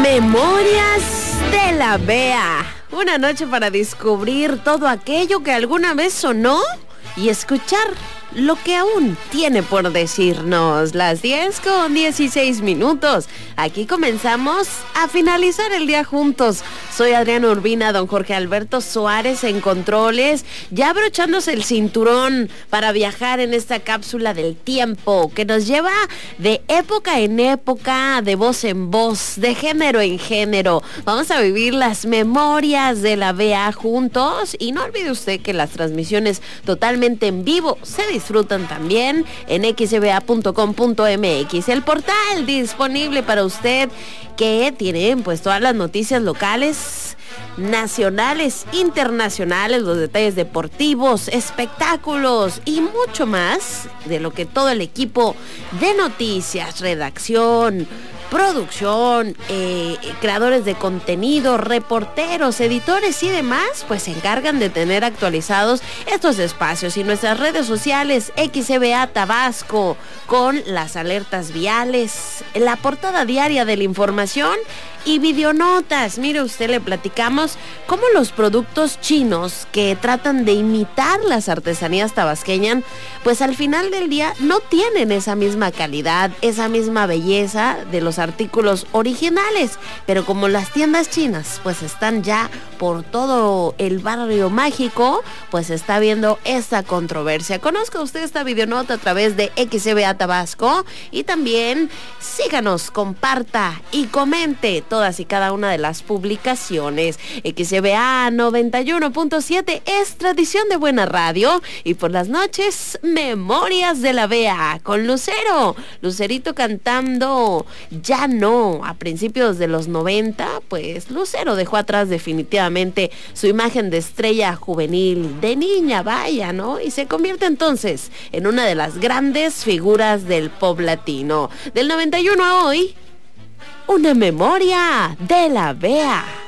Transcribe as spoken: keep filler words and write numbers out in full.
Memorias de la Bea. Una noche para descubrir todo aquello que alguna vez sonó y escuchar lo que aún tiene por decirnos. Las diez con dieciséis minutos. Aquí comenzamos a finalizar el día juntos. Soy Adriana Urbina, don Jorge Alberto Suárez en controles, ya abrochándose el cinturón para viajar en esta cápsula del tiempo que nos lleva de época en época, de voz en voz, de género en género. Vamos a vivir las memorias de la Bea juntos y no olvide usted que las transmisiones totalmente en vivo se disfrutan disfrutan también en x b a punto com punto m x, el portal disponible para usted que tiene pues todas las noticias locales, nacionales, internacionales, los detalles deportivos, espectáculos y mucho más de lo que todo el equipo de noticias, redacción, producción, eh, creadores de contenido, reporteros, editores y demás, pues se encargan de tener actualizados estos espacios y nuestras redes sociales, X C B A Tabasco, con las alertas viales, la portada diaria de la información y videonotas. Mire usted, le platicamos cómo los productos chinos que tratan de imitar las artesanías tabasqueñas, pues al final del día no tienen esa misma calidad, esa misma belleza de los artículos originales, pero como las tiendas chinas pues están ya por todo el barrio mágico, pues está viendo esta controversia. Conozca usted esta videonota a través de X C B A Tabasco y también síganos, comparta y comente todas y cada una de las publicaciones. X C B A noventa y uno punto siete es tradición de buena radio y por las noches Memorias de la Bea con Lucero, Lucerito cantando Ya No. A principios de los noventa, pues Lucero dejó atrás definitivamente su imagen de estrella juvenil, de niña, vaya, ¿no? Y se convierte entonces en una de las grandes figuras del pop latino. Del noventa y uno a hoy, una memoria de la Bea.